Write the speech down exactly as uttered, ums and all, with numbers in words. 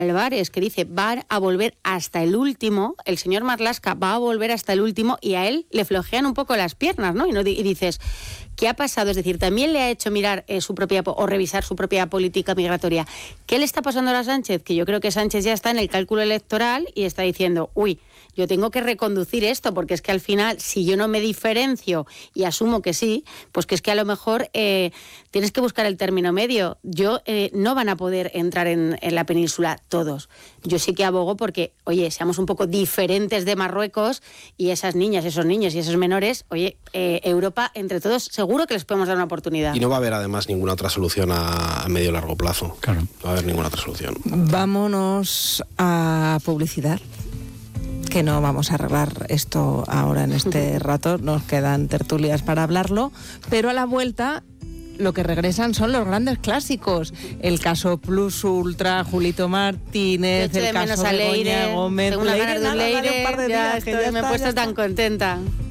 Álvarez, que dice va a volver hasta el último, el señor Marlaska va a volver hasta el último y a él le flojean un poco las piernas, ¿no? Y, no, y dices, ¿qué ha pasado? Es decir, también le ha hecho mirar eh, su propia o revisar su propia política migratoria. ¿Qué le está pasando a Sánchez? Que yo creo que Sánchez ya está en el cálculo electoral y está diciendo, uy, yo tengo que reconducir esto, porque es que al final, si yo no me diferencio y asumo que sí, pues que es que a lo mejor eh, tienes que buscar el término medio. Yo eh, no van a poder entrar en, en la península todos. Yo sí que abogo porque, oye, seamos un poco diferentes de Marruecos y esas niñas, esos niños y esos menores, oye, eh, Europa, entre todos, seguro que les podemos dar una oportunidad. Y no va a haber además ninguna otra solución a, a medio y largo plazo. Claro. No va a haber ninguna otra solución. Vámonos a publicidad, que no vamos a arreglar esto ahora en este rato, nos quedan tertulias para hablarlo, pero a la vuelta lo que regresan son los grandes clásicos, el caso Plus Ultra, Julito Martínez, el caso de Begoña Gómez. Tengo una ganas de un Leire, un par de días, ya, que ya me he está, puesto ya tan está. contenta.